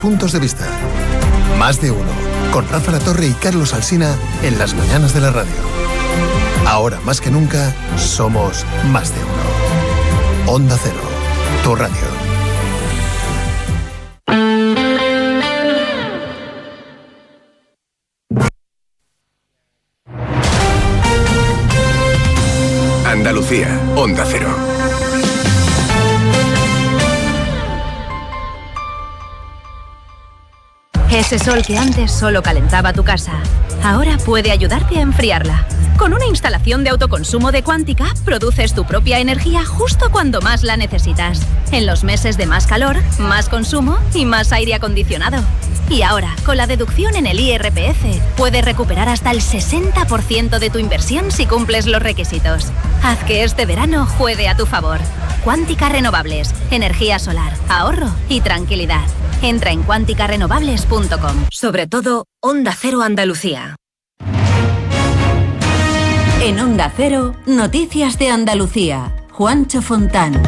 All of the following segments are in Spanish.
Puntos de vista. Más de uno. Con Rafa Latorre y Carlos Alsina en las mañanas de la radio. Ahora más que nunca, somos más de uno. Onda Cero. Tu radio. Andalucía. Onda Cero. Ese sol que antes solo calentaba tu casa, ahora puede ayudarte a enfriarla. Con una instalación de autoconsumo de Quántica, produces tu propia energía justo cuando más la necesitas. En los meses de más calor, más consumo y más aire acondicionado. Y ahora, con la deducción en el IRPF, puedes recuperar hasta el 60% de tu inversión si cumples los requisitos. Haz que este verano juegue a tu favor. Quántica Renovables, energía solar, ahorro y tranquilidad. Entra en quanticarenovables.com. Sobre todo, Onda Cero Andalucía. En Onda Cero, Noticias de Andalucía. Juancho Fontán.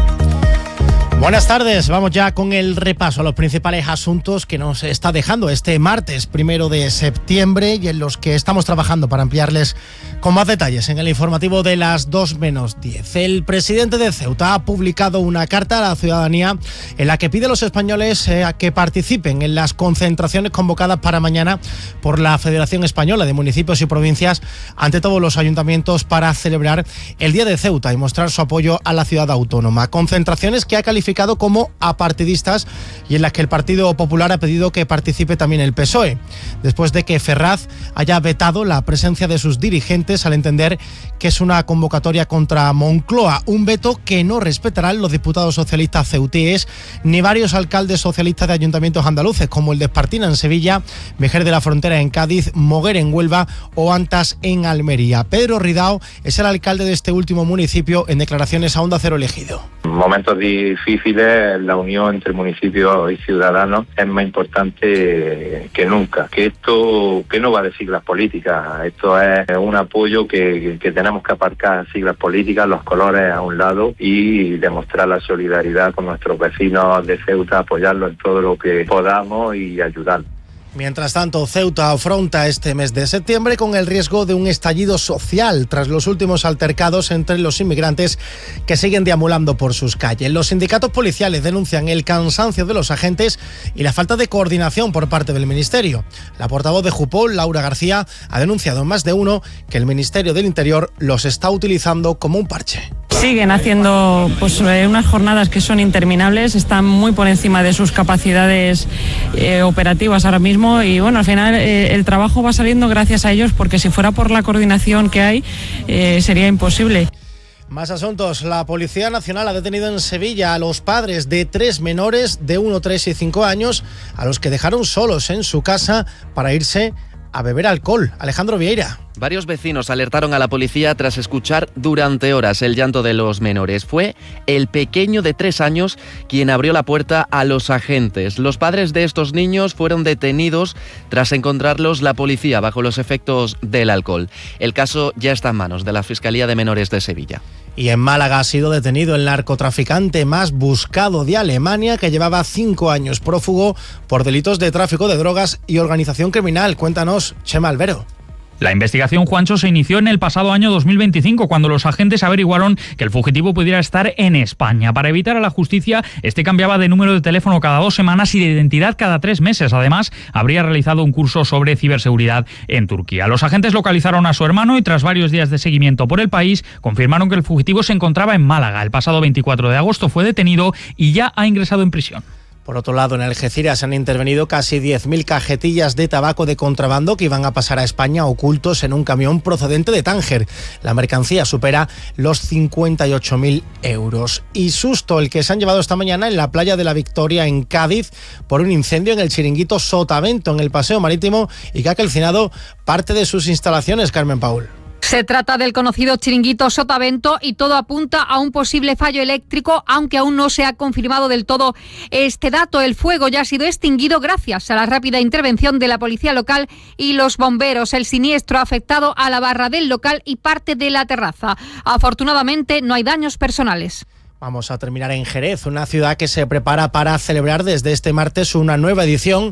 Buenas tardes, vamos ya con el repaso a los principales asuntos que nos está dejando este martes 1 de septiembre y en los que estamos trabajando para ampliarles con más detalles en el informativo de las 2:10. El presidente de Ceuta ha publicado una carta a la ciudadanía en la que pide a los españoles a que participen en las concentraciones convocadas para mañana por la Federación Española de Municipios y Provincias ante todos los ayuntamientos para celebrar el Día de Ceuta y mostrar su apoyo a la ciudad autónoma. Concentraciones que ha calificado como apartidistas y en las que el Partido Popular ha pedido que participe también el PSOE, después de que Ferraz haya vetado la presencia de sus dirigentes al entender que es una convocatoria contra Moncloa, un veto que no respetarán los diputados socialistas ceutíes ni varios alcaldes socialistas de ayuntamientos andaluces como el de Espartina en Sevilla, Vejer de la Frontera en Cádiz, Moguer en Huelva o Antas en Almería. Pedro Ridao es el alcalde de este último municipio en declaraciones a Onda Cero Elegido. Momentos difíciles, la unión entre municipios y ciudadanos es más importante que nunca. Que esto que no va de siglas políticas, esto es un apoyo que tenemos que aparcar siglas políticas, los colores a un lado y demostrar la solidaridad con nuestros vecinos de Ceuta, apoyarlos en todo lo que podamos y ayudarlos. Mientras tanto, Ceuta afronta este mes de septiembre con el riesgo de un estallido social tras los últimos altercados entre los inmigrantes que siguen deambulando por sus calles. Los sindicatos policiales denuncian el cansancio de los agentes y la falta de coordinación por parte del Ministerio. La portavoz de Jupol, Laura García, ha denunciado en más de uno que el Ministerio del Interior los está utilizando como un parche. Siguen haciendo unas jornadas que son interminables, están muy por encima de sus capacidades operativas ahora mismo y bueno, al final el trabajo va saliendo gracias a ellos porque si fuera por la coordinación que hay sería imposible. Más asuntos. La Policía Nacional ha detenido en Sevilla a los padres de 3 menores de 1, 3 y 5 años a los que dejaron solos en su casa para irse a beber alcohol. Alejandro Vieira. Varios vecinos alertaron a la policía tras escuchar durante horas el llanto de los menores. Fue el pequeño de 3 años quien abrió la puerta a los agentes. Los padres de estos niños fueron detenidos tras encontrarlos la policía bajo los efectos del alcohol. El caso ya está en manos de la Fiscalía de Menores de Sevilla. Y en Málaga ha sido detenido el narcotraficante más buscado de Alemania, que llevaba 5 años prófugo por delitos de tráfico de drogas y organización criminal. Cuéntanos, Chema Albero. La investigación, Juancho, se inició en el pasado año 2025, cuando los agentes averiguaron que el fugitivo pudiera estar en España. Para evitar a la justicia, este cambiaba de número de teléfono cada 2 semanas y de identidad cada 3 meses. Además, habría realizado un curso sobre ciberseguridad en Turquía. Los agentes localizaron a su hermano y tras varios días de seguimiento por el país, confirmaron que el fugitivo se encontraba en Málaga. El pasado 24 de agosto fue detenido y ya ha ingresado en prisión. Por otro lado, en Algeciras se han intervenido casi 10.000 cajetillas de tabaco de contrabando que iban a pasar a España ocultos en un camión procedente de Tánger. La mercancía supera los 58.000 euros. Y susto el que se han llevado esta mañana en la playa de la Victoria, en Cádiz, por un incendio en el chiringuito Sotavento, en el Paseo Marítimo, y que ha calcinado parte de sus instalaciones. Carmen Paul. Se trata del conocido chiringuito Sotavento y todo apunta a un posible fallo eléctrico, aunque aún no se ha confirmado del todo este dato. El fuego ya ha sido extinguido gracias a la rápida intervención de la policía local y los bomberos. El siniestro ha afectado a la barra del local y parte de la terraza. Afortunadamente no hay daños personales. Vamos a terminar en Jerez, una ciudad que se prepara para celebrar desde este martes una nueva edición